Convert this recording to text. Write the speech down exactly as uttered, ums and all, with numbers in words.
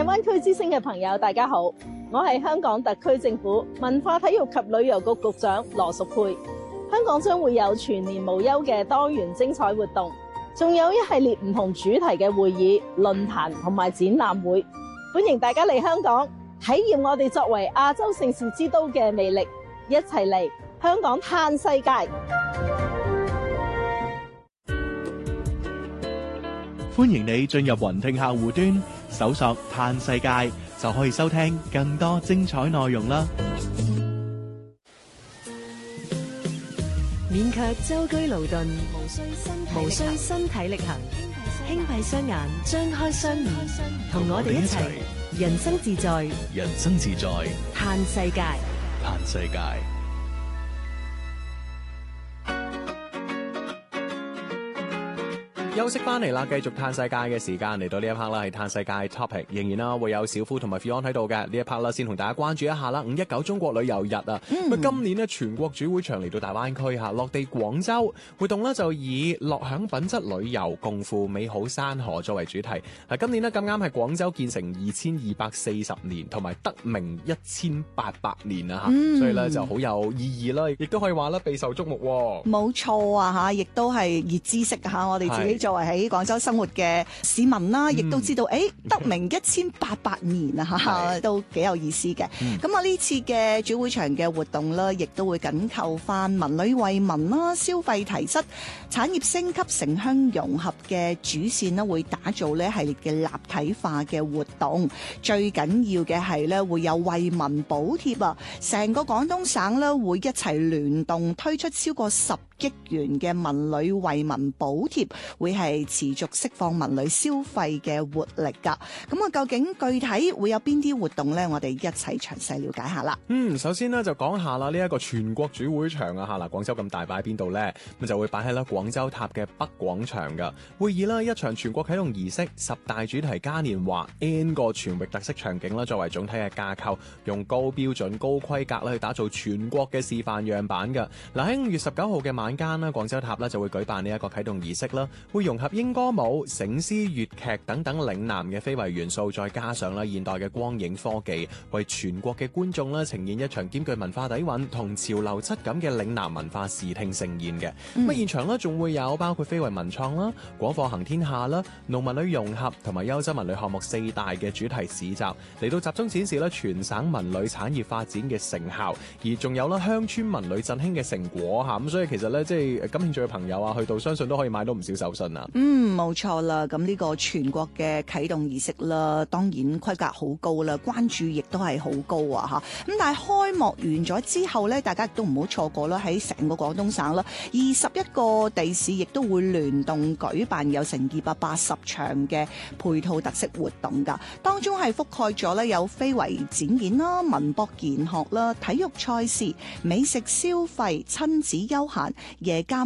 大灣區之聲嘅朋友，大家好，我係香港特區政府文化體育及旅遊局局長羅淑佩。香港將會有全年無休嘅多元精彩活動，仲有一系列唔同主題嘅會議、論壇同埋展覽會，歡迎大家嚟香港體驗我哋作為亞洲盛事之都嘅魅力，一齊嚟香港嘆世界。 歡迎你進入雲聽客戶端，搜索嘆世界就可以收聽更多精彩內容啦。 免卻舟車勞頓，無需身體力行，輕閉雙眼，張開雙耳，同我哋一齊人生自在， 人生自在， 嘆世界， 嘆世界。 休息翻嚟啦，繼續嘆世界嘅時間嚟到呢一 part 啦，係嘆世界 topic， 仍然啦會有小夫同埋 Fion 喺度嘅呢一 part 啦，先同大家關注一下啦。五一九中國旅遊日啊，咁、嗯、今年呢全國主會場嚟到大灣區嚇，落地廣州，活動呢就以樂享品質旅遊，共赴美好山河作為主題。嗱，今年呢咁啱係廣州建成二千二百四十年，同埋得名一千八百年啊嚇、嗯，所以咧就好有意義啦，亦都可以話咧備受矚目。 冇錯啊嚇，亦都係熱知識嚇，我哋自己。作為喺廣州生活嘅市民啦，亦、嗯、都知道，誒、欸、得名一千八百年啊，嚇都幾有意思嘅。咁、嗯、啊，呢次嘅主會場嘅活動啦，亦都會緊扣翻文旅惠民啦、消費提質、產業升級、城鄉融合嘅主線啦，會打造呢系列嘅立體化嘅活動。最緊要嘅係咧，會有惠民補貼啊，成個廣東省咧會一齊聯動推出超過十億元嘅文旅惠民補貼，會係持續釋放文旅消費嘅活力噶。咁啊，究竟具體會有邊啲活動呢？我哋一齊詳細了解下啦。 嗯，首先呢，就講下啦，呢一個全國主會場啊，吓嗱，廣州咁大擺喺邊度呢？咁就會擺喺啦廣州塔嘅北廣場噶。會以啦一場全國啟動儀式、十大主題嘉年華、N 個全域特色場景啦，作為總體嘅架構，用高標準、高規格啦去打造全國嘅示範樣板噶。嗱，喺五月十九號嘅晚間啦，廣州塔啦就會舉辦呢一個啟動儀式啦，會融合英歌舞、醒獅、粵劇等等嶺南嘅非遺元素，再加上啦現代嘅光影科技，為全國嘅觀眾啦呈現一場兼具文化底蘊同潮流質感嘅嶺南文化視聽盛宴嘅。咁、嗯、啊，現場咧仲會有包括非遺文創啦、廣貨行天下啦、農文旅融合同埋優質文旅項目四大嘅主題市集，嚟到集中展示咧全省文旅產業發展嘅成效，而仲有啦鄉村文旅振興嘅成果吓。咁所以其實咧即係感興趣嘅朋友啊，去到相信都可以買到唔少手信啊。 嗯，冇錯啦。咁呢個全國嘅啟動儀式啦，當然規格好高啦，關注亦都係好高啊吓。咁但係開幕完咗之後呢，大家亦都唔好錯過啦。喺成個廣東省啦，二十一個地市亦都會聯動舉辦有成二百八十場嘅配套特色活動噶，當中係覆蓋咗呢有非遺展演啦、文博研學啦、體育賽事、美食消費、親子休閒、夜間